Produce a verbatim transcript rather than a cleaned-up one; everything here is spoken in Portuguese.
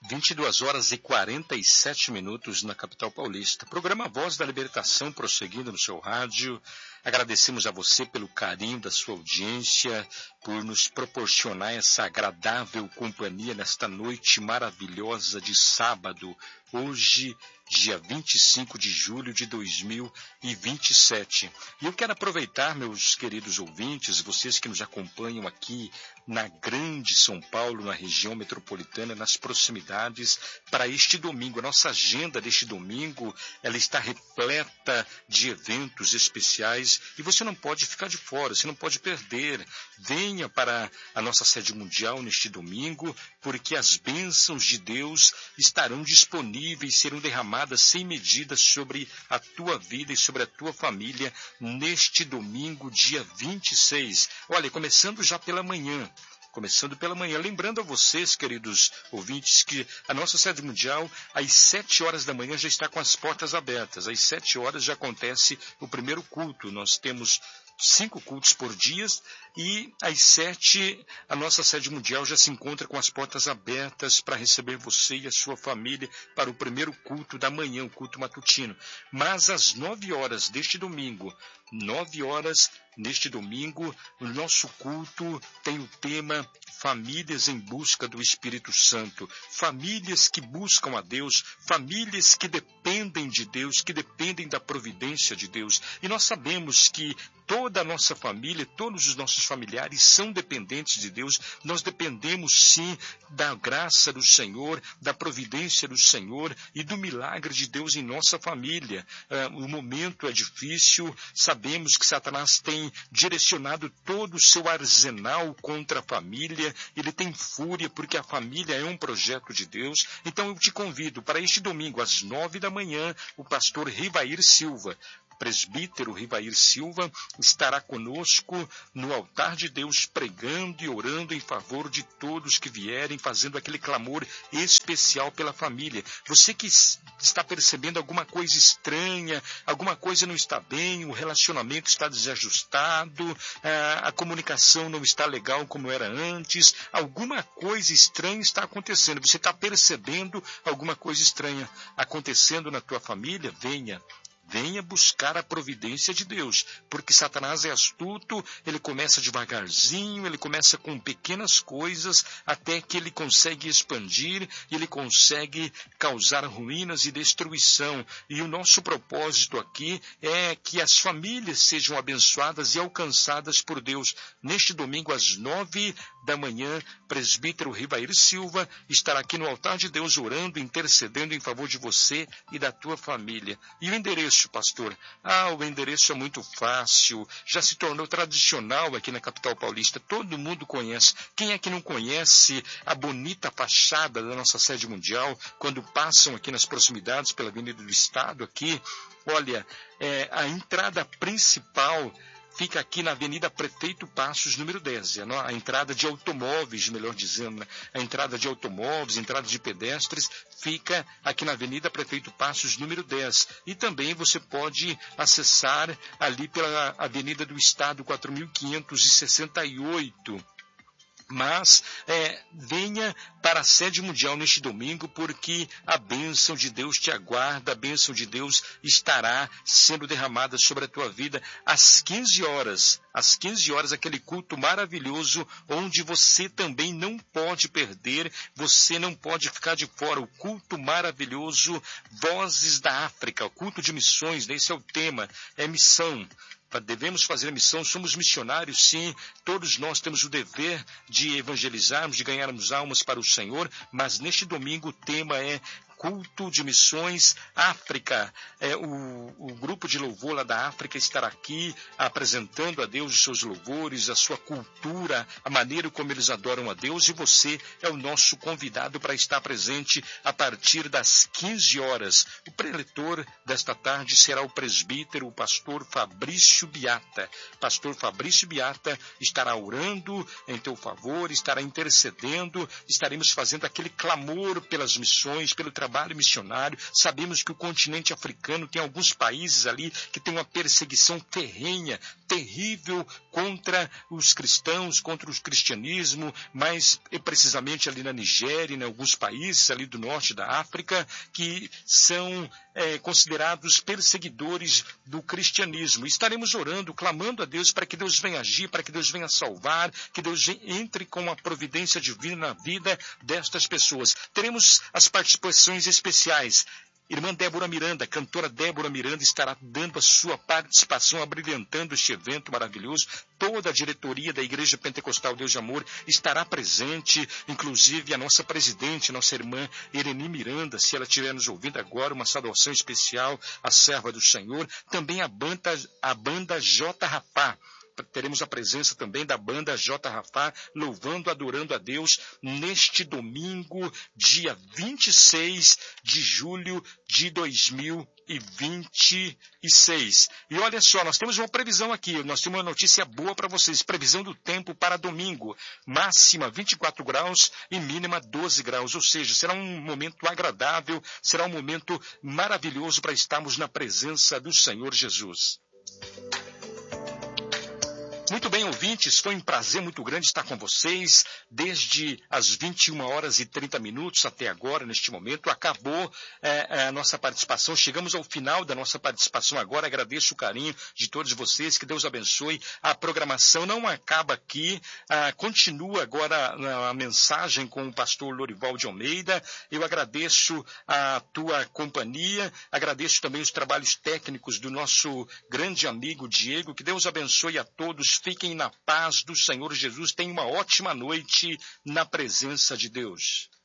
vinte e duas horas e quarenta e sete minutos na capital paulista. Programa Voz da Libertação prosseguindo no seu rádio. Agradecemos a você pelo carinho da sua audiência, por nos proporcionar essa agradável companhia nesta noite maravilhosa de sábado, hoje, dia vinte e cinco de julho de dois mil e vinte e sete. E eu quero aproveitar, meus queridos ouvintes, vocês que nos acompanham aqui na grande São Paulo, na região metropolitana, nas proximidades, para este domingo. A nossa agenda deste domingo, ela está repleta de eventos especiais e você não pode ficar de fora, você não pode perder. Venha para a nossa sede mundial neste domingo, porque as bênçãos de Deus estarão disponíveis, serão derramadas sem medida sobre a tua vida e sobre a tua família neste domingo, dia vinte e seis. Olha, começando já pela manhã. Começando pela manhã, lembrando a vocês, queridos ouvintes, que a nossa sede mundial, às sete horas da manhã, já está com as portas abertas. Às sete horas já acontece o primeiro culto. Nós temos cinco cultos por dia e às sete a nossa sede mundial já se encontra com as portas abertas para receber você e a sua família para o primeiro culto da manhã, o culto matutino. Mas às nove horas deste domingo, nove horas neste domingo, o nosso culto tem o tema Famílias em Busca do Espírito Santo. Famílias que buscam a Deus, famílias que dependem de Deus, que dependem da providência de Deus. E nós sabemos que toda a nossa família, todos os nossos familiares são dependentes de Deus. Nós dependemos, sim, da graça do Senhor, da providência do Senhor e do milagre de Deus em nossa família. Uh, o momento é difícil, sabemos que Satanás tem direcionado todo o seu arsenal contra a família, ele tem fúria porque a família é um projeto de Deus. Então eu te convido para este domingo, às nove da manhã, o pastor Rivair Silva, presbítero Rivair Silva, estará conosco no altar de Deus, pregando e orando em favor de todos que vierem, fazendo aquele clamor especial pela família. Você que está percebendo alguma coisa estranha, alguma coisa não está bem, o relacionamento está desajustado, a comunicação não está legal como era antes, alguma coisa estranha está acontecendo. Você está percebendo alguma coisa estranha acontecendo na tua família? Venha. Venha buscar a providência de Deus, porque Satanás é astuto, ele começa devagarzinho, ele começa com pequenas coisas, até que ele consegue expandir, ele consegue causar ruínas e destruição. E o nosso propósito aqui é que as famílias sejam abençoadas e alcançadas por Deus. Neste domingo, às nove da manhã, presbítero Rivair Silva estará aqui no altar de Deus orando, intercedendo em favor de você e da tua família. E o endereço, pastor? Ah, o endereço é muito fácil, já se tornou tradicional aqui na capital paulista, todo mundo conhece. Quem é que não conhece a bonita fachada da nossa sede mundial, quando passam aqui nas proximidades pela Avenida do Estado aqui? Olha, é, a entrada principal fica aqui na Avenida Prefeito Passos, número dez. A entrada de automóveis, melhor dizendo, né? A entrada de automóveis, entrada de pedestres, fica aqui na Avenida Prefeito Passos, número dez. E também você pode acessar ali pela Avenida do Estado, quatro mil quinhentos e sessenta e oito. Mas é, venha para a sede mundial neste domingo, porque a bênção de Deus te aguarda, a bênção de Deus estará sendo derramada sobre a tua vida às quinze horas. Às quinze horas, aquele culto maravilhoso, onde você também não pode perder, você não pode ficar de fora. O culto maravilhoso, Vozes da África, o culto de missões, esse é o tema, é missão. Devemos fazer a missão, somos missionários, sim, todos nós temos o dever de evangelizarmos, de ganharmos almas para o Senhor, mas neste domingo o tema é culto de missões África. É, o, o grupo de louvor lá da África estará aqui apresentando a Deus os seus louvores, a sua cultura, a maneira como eles adoram a Deus, e você é o nosso convidado para estar presente a partir das quinze horas. O preletor desta tarde será o presbítero, o pastor Fabrício Biata. Pastor Fabrício Biata estará orando em teu favor, estará intercedendo, estaremos fazendo aquele clamor pelas missões, pelo trabalho trabalho missionário. Sabemos que o continente africano tem alguns países ali que tem uma perseguição terrenha, terrível contra os cristãos, contra o cristianismo, mas precisamente ali na Nigéria, em alguns países ali do norte da África, que são é, considerados perseguidores do cristianismo. Estaremos orando, clamando a Deus para que Deus venha agir, para que Deus venha salvar, que Deus entre com a providência divina na vida destas pessoas. Teremos as participações especiais. Irmã Débora Miranda, cantora Débora Miranda, estará dando a sua participação, abrilhantando este evento maravilhoso. Toda a diretoria da Igreja Pentecostal Deus de Amor estará presente, inclusive a nossa presidente, nossa irmã Irene Miranda, se ela estiver nos ouvindo agora, uma saudação especial à serva do Senhor. Também a banda, a banda J. Rapá. Teremos a presença também da banda J. Rafá, louvando, adorando a Deus, neste domingo, dia vinte e seis de julho de dois mil e vinte e seis. E olha só, nós temos uma previsão aqui, nós temos uma notícia boa para vocês, previsão do tempo para domingo, máxima vinte e quatro graus e mínima doze graus, ou seja, será um momento agradável, será um momento maravilhoso para estarmos na presença do Senhor Jesus. Muito bem, ouvintes, foi um prazer muito grande estar com vocês desde as vinte e uma horas e trinta minutos até agora, neste momento. Acabou é, a nossa participação, chegamos ao final da nossa participação agora. Agradeço o carinho de todos vocês, que Deus abençoe. A programação não acaba aqui, ah, continua agora a mensagem com o pastor Lorival de Almeida. Eu agradeço a tua companhia, agradeço também os trabalhos técnicos do nosso grande amigo Diego. Que Deus abençoe a todos. Fiquem na paz do Senhor Jesus. Tenham uma ótima noite na presença de Deus.